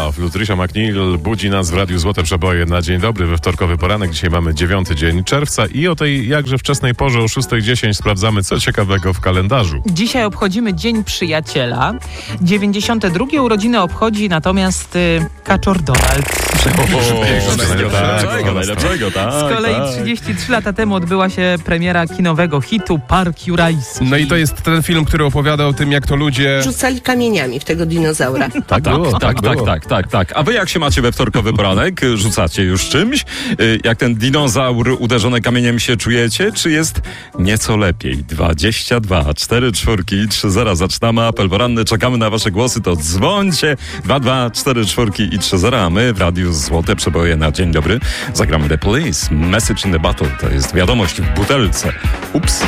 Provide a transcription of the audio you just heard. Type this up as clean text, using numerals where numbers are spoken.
Love. Lutricia McNeil budzi nas w Radiu Złote Przeboje na dzień dobry, we wtorkowy poranek. Dzisiaj mamy 9 dzień czerwca i o tej jakże wczesnej porze o 6:10 sprawdzamy, co ciekawego w kalendarzu. Dzisiaj obchodzimy Dzień Przyjaciela. 92 urodziny obchodzi natomiast Kaczor Donald. Najlepszego, tak. Z kolei 33 lata temu odbyła się premiera kinowego hitu Park Jurajski. No i to jest ten film, który opowiada o tym, jak to ludzie... Rzucali kamieniami w tego dinozaura. Tak. A wy jak się macie we wtorkowy poranek? Rzucacie już czymś? Jak ten dinozaur uderzony kamieniem się czujecie? Czy jest nieco lepiej? 22 4 4 3 0. Zaczynamy apel poranny. Czekamy na wasze głosy. To dzwońcie. 22 4 4 i 3 0. A my w Radiu Złote Przeboje na dzień dobry zagramy The Police. Message in the Bottle. To jest wiadomość w butelce. Ups.